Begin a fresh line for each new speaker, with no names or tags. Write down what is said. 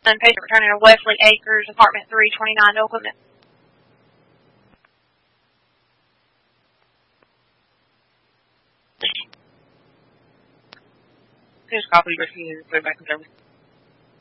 patient returning to Wesley Acres, apartment 329, no equipment. Just copy, receive, put it back in service.